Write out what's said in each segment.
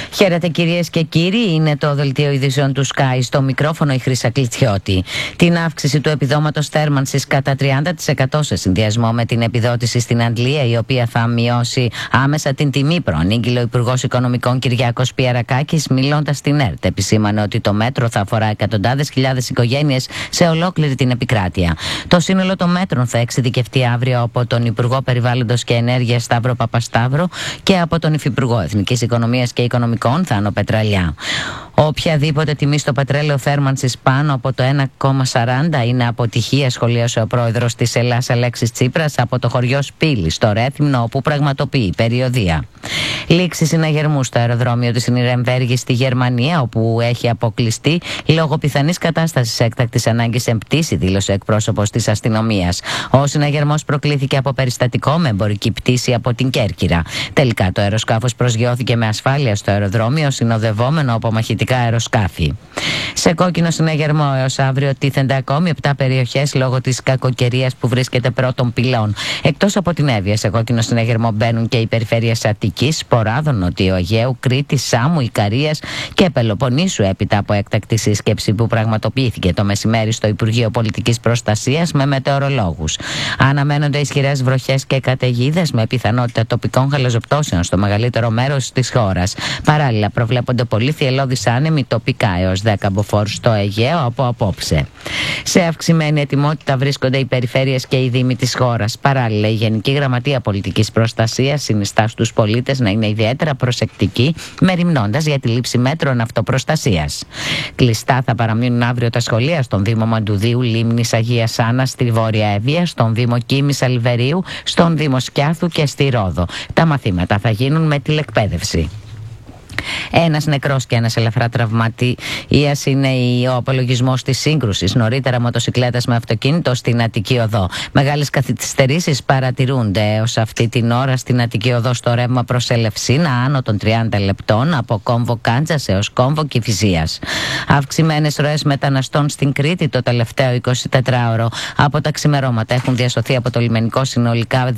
Χαίρετε κυρίες και κύριοι, είναι το δελτίο ειδήσεων του Sky, στο μικρόφωνο η Χρύσα Κλητσιώτη. Την αύξηση του επιδόματος θέρμανσης κατά 30% σε συνδυασμό με την επιδότηση στην Αντλία, η οποία θα μειώσει άμεσα την τιμή, προανήγγειλε ο Υπουργός Οικονομικών Κυριάκος Πιερακάκης, μιλώντας στην ΕΡΤ. Επισήμανε ότι το μέτρο θα αφορά εκατοντάδες χιλιάδες οικογένειες σε ολόκληρη την επικράτεια. Το σύνολο των μέτρων θα εξειδικευτεί αύριο από τον Υπουργό Περιβάλλοντος και Ενέργειας Σταύρο Παπασταύρο και από τον Υφυπουργό Εθνικής Οικονομίας και Οικονομικών Θάνο Πετραλιά. Οποιαδήποτε τιμή στο πετρέλαιο θέρμανσης πάνω από το 1,40 είναι αποτυχία, σχολίασε ο πρόεδρος της Ελλάς Αλέξης Τσίπρας από το χωριό Σπύλη, στο Ρέθυμνο, όπου πραγματοποιεί περιοδεία. Λήξη συναγερμού στο αεροδρόμιο της Νιρεμβέργης στη Γερμανία, όπου έχει αποκλειστεί λόγω πιθανής κατάστασης έκτακτης ανάγκης εν πτήση, δήλωσε εκπρόσωπος της αστυνομίας. Ο συναγερμός προκλήθηκε από περιστατικό με εμπορική πτήση από την Κέρκυρα. Τελικά το αεροσκάφος προσγειώθηκε με ασφάλεια στο αεροδρόμιο, συνοδευόμενο από μαχητικά αεροσκάφη. Σε κόκκινο συναγερμό έως αύριο τίθενται ακόμη 7 περιοχές λόγω της κακοκαιρίας που βρίσκεται πρώτων πυλών. Εκτός από την Εύβοια, σε κόκκινο συναγερμό μπαίνουν και οι περιφέρειες Αττικής, Ποράδων, Νοτιού Αιγαίου, Κρήτης, Σάμου, Ικαρίας και Πελοποννήσου, έπειτα από έκτακτη σύσκεψη που πραγματοποιήθηκε το μεσημέρι στο Υπουργείο Πολιτικής Προστασίας με μετεωρολόγους. Αναμένονται ισχυρές βροχές και καταιγίδες με πιθανότητα τοπικών χαλαζοπτώσεων στο μεγαλύτερο μέρος της χώρας. Παράλληλα, προβλέπονται πολύ θυελλώδεις άνεμοι τοπικά έως 10 μποφόρ στο Αιγαίο από απόψε. Σε αυξημένη ετοιμότητα βρίσκονται οι περιφέρειες και οι δήμοι της χώρας. Παράλληλα, η Γενική Γραμματεία Πολιτικής Προστασίας συνιστά στους πολίτες να είναι ιδιαίτερα προσεκτικοί, μεριμνώντας για τη λήψη μέτρων αυτοπροστασίας. Κλειστά θα παραμείνουν αύριο τα σχολεία στον Δήμο Μαντουδίου, Λίμνης Αγίας Άννας, στη Βόρεια Εύβοια, στον Δήμο Κίμης Αλβερίου, στον Δήμο Σκιάθου και στη Ρόδο. Τα μαθήματα θα γίνουν με τηλεκπαίδευση. Ένας νεκρός και ένας ελαφρά τραυματίας είναι ο απολογισμός της σύγκρουσης. Νωρίτερα, μοτοσικλέτας με αυτοκίνητο στην Αττική Οδό. Μεγάλες καθυστερήσεις παρατηρούνται έως αυτή την ώρα στην Αττική Οδό στο ρεύμα προς Ελευσίνα, άνω των 30 λεπτών, από κόμβο Κάντζας έως κόμβο Κηφισίας. Αυξημένες ροές μεταναστών στην Κρήτη το τελευταίο 24ωρο. Από τα ξημερώματα έχουν διασωθεί από το λιμενικό συνολικά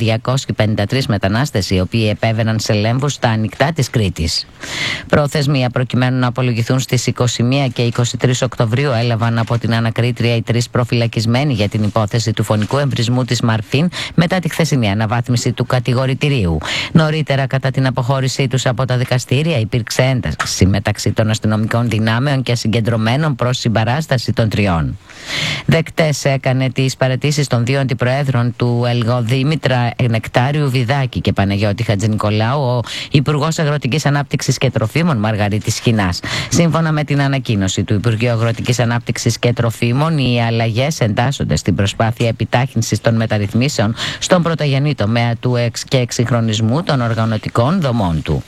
253 μετανάστες, οι οποίοι επέβαιναν σε λέμβους στα ανοιχτά της Κρήτης. Προθεσμία προκειμένου να απολογηθούν στις 21 και 23 Οκτωβρίου έλαβαν από την ανακρίτρια οι 3 προφυλακισμένοι για την υπόθεση του φωνικού εμβρισμού της Μαρφίν μετά τη χθεσινή αναβάθμιση του κατηγορητηρίου. Νωρίτερα, κατά την αποχώρησή τους από τα δικαστήρια, υπήρξε ένταση μεταξύ των αστυνομικών δυνάμεων και συγκεντρωμένων προς συμπαράσταση των τριών. Δεκτές έκανε τις παραιτήσεις των 2 αντιπροέδρων του ΕΛΓΟ, Δήμητρα Νεκτάριου Βιδάκη και Παναγιώτη Χατζηνικολάου, ο Υπουργός Αγροτικής Ανάπτυξης και Τροφίμων Μαργαρίτης Χινάς. Σύμφωνα με την ανακοίνωση του Υπουργείου Αγροτικής Ανάπτυξης και Τροφίμων, οι αλλαγές εντάσσονται στην προσπάθεια επιτάχυνσης των μεταρρυθμίσεων στον πρωτογενή τομέα του και εξυγχρονισμού των οργανωτικών δομών του.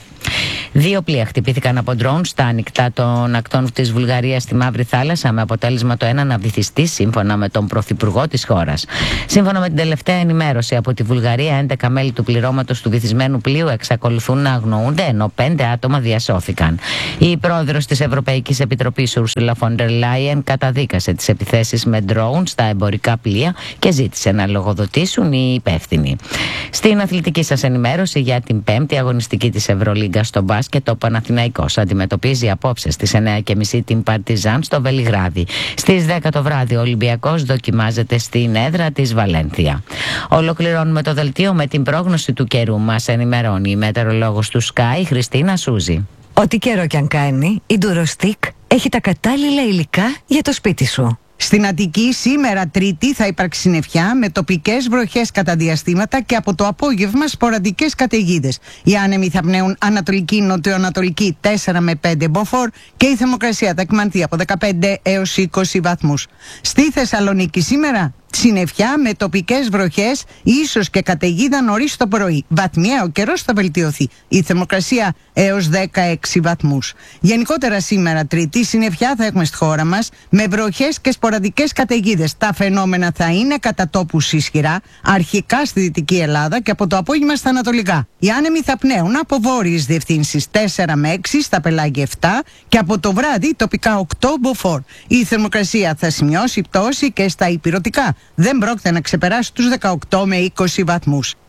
2 πλοία χτυπήθηκαν από ντρόουν στα ανοιχτά των ακτών της Βουλγαρίας στη Μαύρη Θάλασσα, με αποτέλεσμα το ένα να βυθιστεί, σύμφωνα με τον Πρωθυπουργό της χώρας. Σύμφωνα με την τελευταία ενημέρωση από τη Βουλγαρία, 11 μέλη του πληρώματος του βυθισμένου πλοίου εξακολουθούν να αγνοούνται, ενώ 5 άτομα διασώθηκαν. Η πρόεδρος της Ευρωπαϊκής Επιτροπής, Ursula von der Leyen, καταδίκασε τις επιθέσεις με ντρόουν στα εμπορικά πλοία και ζήτησε να λογοδοτήσουν οι υπεύθυνοι. Στην αθλητική σας ενημέρωση για την 5η αγωνιστική της Ευρωλίγκα στο μπάσκετ, ο Παναθηναϊκός αντιμετωπίζει απόψε στις 9:30 την Παρτιζάν στο Βελιγράδι. Στις 10 το βράδυ ο Ολυμπιακός δοκιμάζεται στην έδρα της Βαλένθια. Ολοκληρώνουμε το δελτίο με την πρόγνωση του καιρού. Μας ενημερώνει η μετεωρολόγος του Sky, Χριστίνα Σούζη. Ό,τι καιρό κι αν κάνει, η Durostick έχει τα κατάλληλα υλικά για το σπίτι σου. Στην Αττική σήμερα Τρίτη θα υπάρξει συννεφιά με τοπικές βροχές κατά διαστήματα και από το απόγευμα σποραδικές καταιγίδες. Οι άνεμοι θα πνέουν ανατολική-νοτιοανατολική 4 με 5 μποφόρ και η θερμοκρασία θα εκμανθεί από 15 έως 20 βαθμούς. Στη Θεσσαλονίκη σήμερα συννεφιά με τοπικές βροχές, ίσως και καταιγίδα νωρίς το πρωί. Βαθμιαία ο καιρός θα βελτιωθεί. Η θερμοκρασία έως 16 βαθμούς. Γενικότερα σήμερα Τρίτη συννεφιά θα έχουμε στη χώρα μας με βροχές και σποραδικές καταιγίδες. Τα φαινόμενα θα είναι κατά τόπους ισχυρά, αρχικά στη Δυτική Ελλάδα και από το απόγευμα στα Ανατολικά. Οι άνεμοι θα πνέουν από βόρειες διευθύνσεις 4 με 6, στα πελάγια 7 και από το βράδυ τοπικά 8 μποφόρ. Η θερμοκρασία θα σημειώσει πτώση και στα ηπειρωτικά. Δεν πρόκειται να ξεπεράσει τους 18 με 20 βαθμούς.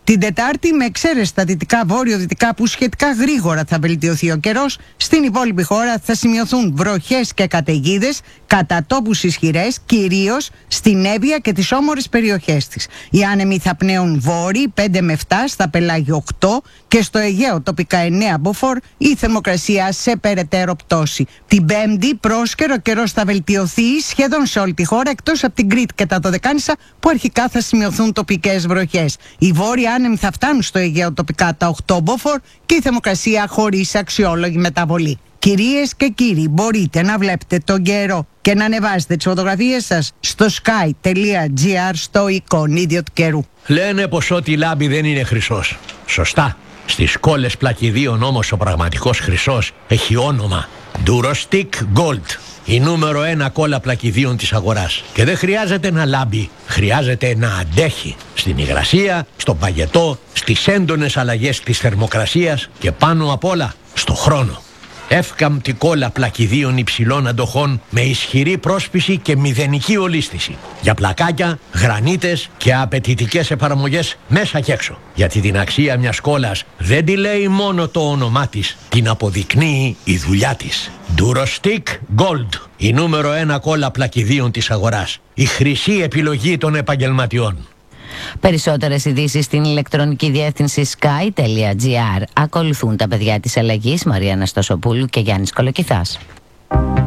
Την Τετάρτη, με εξαίρεση τα δυτικά βόρειο-δυτικά που σχετικά γρήγορα θα βελτιωθεί ο καιρός, στην υπόλοιπη χώρα θα σημειωθούν βροχές και καταιγίδες, κατά τόπους ισχυρές, κυρίως στην Εύβοια και τις όμορες περιοχές της. Οι άνεμοι θα πνέουν βόρειοι 5 με 7, στα πελάγια 8 και στο Αιγαίο τοπικά 9 μποφόρ, η θερμοκρασία σε περαιτέρω πτώση. Την Πέμπτη, πρόσκαιρο καιρός θα βελτιωθεί σχεδόν σε όλη τη χώρα, εκτός από την Κρήτη και τα Δωδεκάνησα που αρχικά θα σημειωθούν τοπικές βροχές. Οι βόρειοι άνεμοι θα φτάνουν στο Αιγαίο τοπικά τα 8 μποφόρ και η θερμοκρασία χωρίς αξιόλογη μεταβολή. Κυρίες και κύριοι, μπορείτε να βλέπετε τον καιρό και να ανεβάσετε τις φωτογραφίες σας στο sky.gr στο εικονίδιο του καιρού. Λένε πως ό,τι λάμπει δεν είναι χρυσός. Σωστά. Στις κόλλες πλακιδίων όμως ο πραγματικός χρυσός έχει όνομα Durostick Gold. Η νούμερο 1 κόλλα πλακιδίων της αγοράς. Και δεν χρειάζεται να λάμπει, χρειάζεται να αντέχει. Στην υγρασία, στον παγετό, στις έντονες αλλαγές της θερμοκρασίας και πάνω απ' όλα στο χρόνο. Εύκαμπτη κόλλα πλακιδίων υψηλών αντοχών με ισχυρή πρόσπιση και μηδενική ολίσθηση. Για πλακάκια, γρανίτες και απαιτητικές εφαρμογές μέσα και έξω. Γιατί την αξία μιας κόλλας δεν τη λέει μόνο το όνομά της, την αποδεικνύει η δουλειά της. Durostick Gold, η νούμερο 1 κόλλα πλακιδίων της αγοράς. Η χρυσή επιλογή των επαγγελματιών. Περισσότερες ειδήσεις στην ηλεκτρονική διεύθυνση sky.gr. Ακολουθούν τα παιδιά της αλλαγής, Μαρία Αναστασοπούλου και Γιάννης Κολοκυθάς.